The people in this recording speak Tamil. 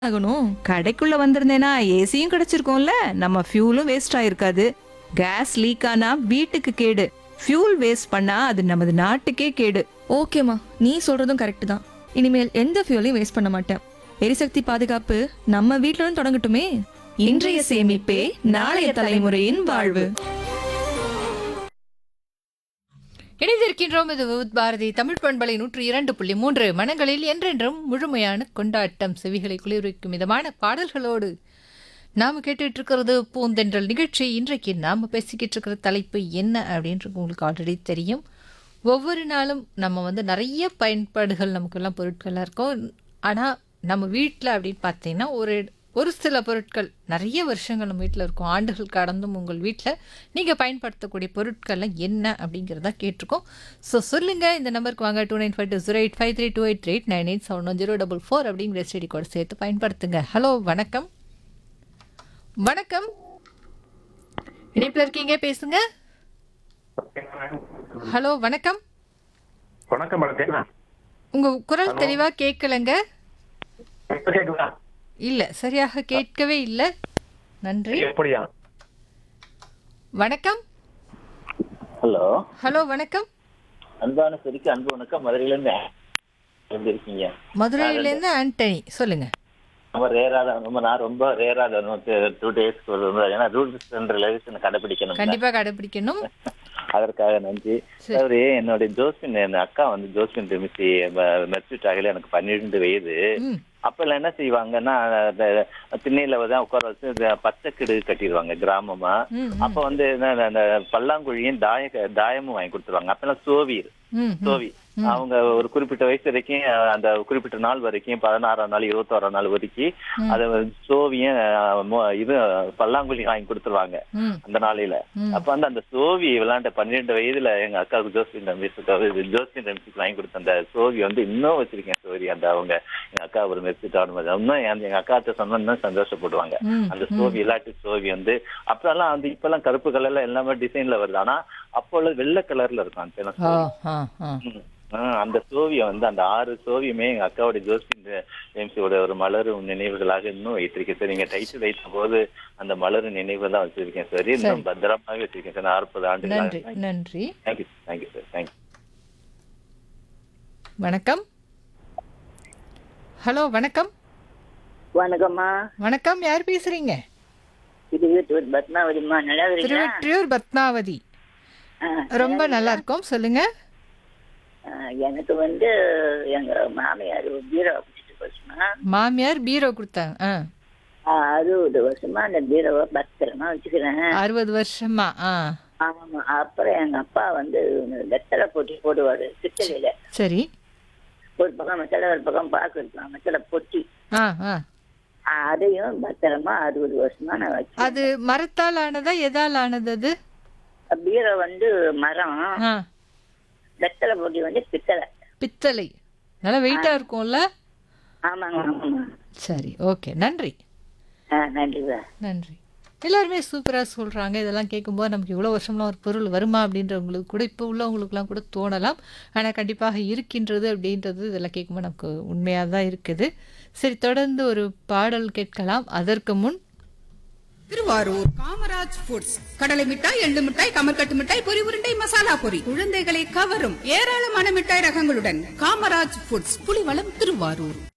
ஆகணும். கடைக்குள்ள வந்திருந்தேனா ஏசியும் கிடைச்சிருக்கும்ல, நம்ம ஃபியூலும் வேஸ்ட் ஆயிருக்காது. கேஸ் லீக் ஆனா வீட்டுக்கு கேடு. ஃபியூல் வேஸ்ட் பண்ணா அது நமது நாட்டுக்கே கேடு. ஓகேம்மா, நீ சொல்றதும் கரெக்ட் தான். இனிமேல் எந்த ஃபியூலையும் வேஸ்ட் பண்ண மாட்டேன். எரிசக்தி பாதுகாப்பு நம்ம வீட்ல இருந்து தொடங்கட்டுமே. இன்றைய சேமிப்பே நாளைய தலைமுறையின் வாழ்வு. இணைந்திருக்கின்றோம். இது விவித் பாரதி தமிழ் பண்பலை 102.3 மனங்களில் என்றென்றும் முழுமையான கொண்டாட்டம். செவிகளை குளிர்விக்கும் விதமான பாடல்களோடு நாம் கேட்டுட்டு இருக்கிறது பூந்தென்றல் நிகழ்ச்சி. இன்றைக்கு நாம் பேசிக்கிட்டு இருக்கிற தலைப்பு என்ன அப்படின்றது உங்களுக்கு ஆல்ரெடி தெரியும். ஒவ்வொரு நாளும் நம்ம நிறைய பயன்பாடுகள் நமக்கெல்லாம் பொருட்கள்லாம் இருக்கும். ஆனால் நம்ம வீட்டில் அப்படின்னு பார்த்தீங்கன்னா ஒரு சில பொருட்கள் நிறைய வருஷங்கள் நம்ம வீட்டில் இருக்கும். ஆண்டுகள் கடந்தும் உங்கள் வீட்டில் நீங்கள் பயன்படுத்தக்கூடிய பொருட்கள்லாம் என்ன அப்படிங்கிறத கேட்டிருக்கோம். ஸோ சொல்லுங்கள், இந்த நம்பருக்கு வாங்க. 295208532898711044 அப்படிங்கிற ஸ்டடி கோட் சேர்த்து பயன்படுத்துங்க. ஹலோ, வணக்கம். வணக்கம், இணைப்பில் இருக்கீங்க, பேசுங்க. ஹலோ, வணக்கம். வணக்கம் மேடம். உங்க குரல் தெளிவா கேட்கலங்க. இப்ப கேக்குதா? இல்ல, சரியாக கேட்கவே இல்ல. நன்றி. எப்படியா? வணக்கம். ஹலோ ஹலோ, வணக்கம். அன்பான சரிக்கு அன்பு வணக்கம். மதுரையில இருந்து எப்படி இருக்கீங்க? மதுரையில இருந்து ஆண்டனி, சொல்லுங்க. நான் ரொம்ப ரேரா 2 டேஸ்க்கு வருவேன். ஏன்னா ரூல்ஸ் அண்ட் ரெகுலேஷன் கடைபிடிக்கணும். கண்டிப்பா கடைபிடிக்கணும். அதற்காக நன்றி. அதாவது என்னுடைய ஜோஸ்பின், என் அக்கா ஜோஸ்பின் ரெமிசி மெர்சிட் ஆகல. எனக்கு 12 வயது. அப்பெல்லாம் என்ன செய்வாங்கன்னா, திண்ணையில தான் உட்கார வச்சு பச்சைக்கிடு கட்டிடுவாங்க கிராமமா. அப்ப அந்த பல்லாங்குழியும் தாயமும் வாங்கி கொடுத்துருவாங்க. அப்பெல்லாம் சோவி அவங்க ஒரு குறிப்பிட்ட வயசு வரைக்கும், அந்த குறிப்பிட்ட நாள் வரைக்கும், 16ஆம் நாள் 21ஆம் நாள் வரைக்கும் அத சோவியும் இது பல்லாங்குழி வாங்கி கொடுத்துருவாங்க அந்த நாளையில. அப்ப அந்த சோவி விளையாண்ட 12 வயதுல எங்க அக்காவுக்கு ஜோஸ்பின் ரெமிசிக்கு வாங்கி கொடுத்த அந்த சோவி இன்னும் வச்சிருக்கேன். சோரி அந்த அவங்க எங்க அக்கா ஒரு மெர்சிட் ஆடும்போது இன்னும் எங்க அக்காத்த சொன்னா சந்தோஷப்படுவாங்க. அந்த சோவி விளையாட்டு சோவி அப்பெல்லாம் இப்பெல்லாம் கருப்பு கலர்ல எல்லாமே டிசைன்ல வருது. ஆனா அப்போ வெள்ளை கலர்ல இருக்கும் அந்த சோவியை அந்த 6 சோவியுமே எங்க அக்காவோட ஜோஸ்பின் ரெமிசியோட ஒரு மலரும் நினைவுகளாக இன்னும் வைத்திருக்கேன் சார். நீங்க டைட்டில் வைத்த போது அந்த மலரும் நினைவு தான் வச்சிருக்கேன் சார். இன்னும் பத்திரமாவே வச்சிருக்கேன் சார். 40 ஆண்டுகள். நன்றி. Thank you sir. தேங்க்யூ. வணக்கம். ஹலோ, வணக்கம். வணக்கம்மா. வணக்கம், யார் பேசுறீங்க? திருவெற்றியூர் பத்மாவதிமா. நல்லா இருக்கீங்களா? திருவெற்றியூர் பத்மாவதி. ரொம்ப நல்லா இருக்கும், சொல்லுங்க. எனக்கு எங்க மாமியார் பீரோ குடிச்சிட்டு போச்சுமா. மாமியார் பீரோ கொடுத்தாங்க. 60 வருஷமா அந்த பீரோவை பத்திரமா வச்சுக்கிறேன். 60 வருஷமா? ஆமா. அப்புறம் எங்க அப்பா வெத்தலை போட்டி போடுவாரு பித்தளையில. சரி. ஒரு பக்கம் வெத்தலை, ஒரு பக்கம் பாக்கு இருக்கலாம். வெத்தலை பொட்டி அதையும் பத்திரமா 60 வருஷமா நான் வச்சேன். அது மரத்தால் ஆனதா, எதால் ஆனது? அது பீரோ மரம், வெத்தலை பொட்டி பித்தளை. பித்தளை நல்லா வெயிட்டா இருக்கும்ல? ஆமாங்க. ஆமாங்க. சரி, ஓகே, நன்றி. நன்றிங்க. நன்றி. எல்லாருமே சூப்பராக சொல்கிறாங்க. இதெல்லாம் கேட்கும்போது நமக்கு இவ்வளோ வருஷம்லாம் ஒரு பொருள் வருமா அப்படின்றவங்களுக்கு கூட, இப்போ உள்ளவங்களுக்குலாம் கூட தோணலாம். ஆனால் கண்டிப்பாக இருக்கின்றது அப்படின்றது இதெல்லாம் கேட்கும்போது நமக்கு உண்மையாக தான் இருக்குது. சரி, தொடர்ந்து ஒரு பாடல் கேட்கலாம். அதற்கு முன் திருவாரூர் காமராஜ் ஃபுட்ஸ் கடலை மிட்டாய், எள்ளு மிட்டாய், கமர்கட்டு மிட்டாய், பொரி உருண்டை, மசாலா பொரி, குழந்தைகளை கவரும் ஏராளமான மிட்டாய் ரகங்களுடன் காமராஜ் ஃபுட்ஸ், புலிவளம், திருவாரூர்.